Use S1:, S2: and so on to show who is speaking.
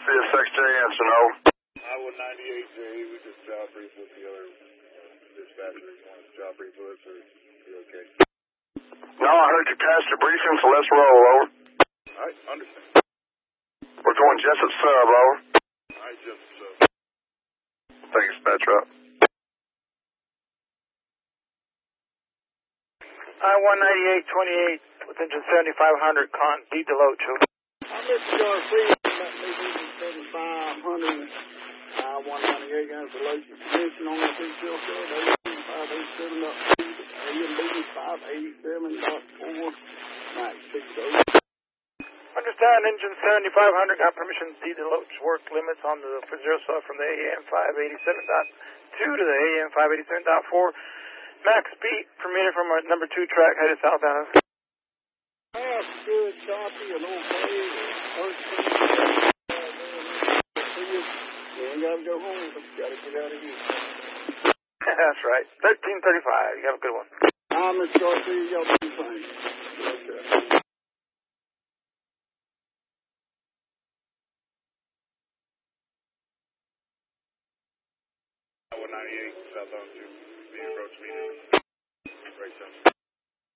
S1: CSXJ answer, no.
S2: I-198J, we just job brief with the other dispatcher. You want to job brief with us, or you okay?
S1: No, I heard you passed your briefing, so let's roll, over.
S2: Alright, understand.
S1: We're going Jessup sub, over.
S2: Alright, just
S1: Thanks, dispatcher up.
S3: I-198-28 with engine 7500, con D. Deloach.
S4: I'm Mr. Garcia, about engine 7500, I-198 guys, the latest position on the detail code, AM587.4, max 60.
S3: Understand, engine 7500 got permission D. Deloach work limits on the 0 sub from the AM 587.2 to the AM 587.4. Max speed per minute from our number 2 track headed southbound.
S4: That's good, copy, and okay. You ain't got to go home, but you got to get out of here.
S3: That's right. 1335. You have a good one.
S4: I'm Mr. Garcia, y'all do the same. Okay.
S2: I-198, southbound to the approach meter. Right down.